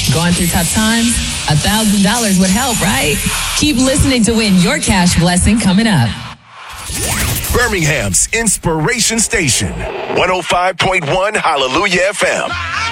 Going through tough times? $1,000 would help, right? Keep listening to win your cash blessing coming up. Birmingham's Inspiration Station, 105.1 Hallelujah FM.